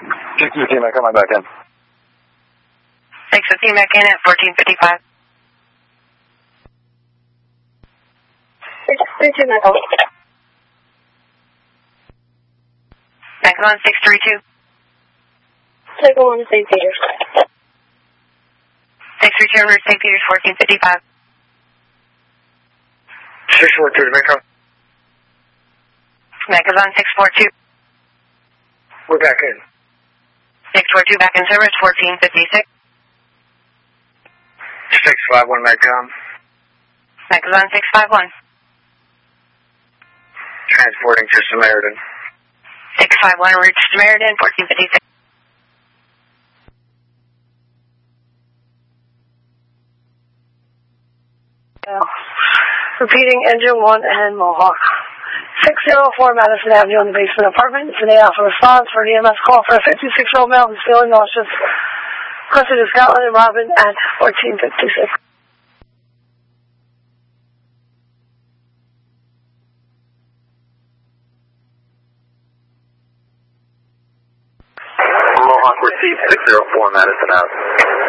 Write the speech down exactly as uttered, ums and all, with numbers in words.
six fifteen, I come back in. six fifteen back in at fourteen fifty-five. six thirty-two, Michael. Michael on six thirty-two. Cycle one to Saint Peter's. six thirty-two, route Saint Peter's, fourteen fifty-five. six forty-two, Mecca. Mecca's on six forty-two. We're back in. six forty-two back in service, fourteen fifty-six. six five one, Mecca. Mecca's on six five one. Transporting to Samaritan. six five one, route to Samaritan, fourteen fifty-six. Repeating, engine one and Mohawk. six oh four Madison Avenue in the basement apartment. Today Alpha response for an E M S call for a fifty-six-year-old male who's feeling nauseous. Requested to Scotland and Robin at fourteen fifty-six. Mohawk received six oh four Madison Avenue.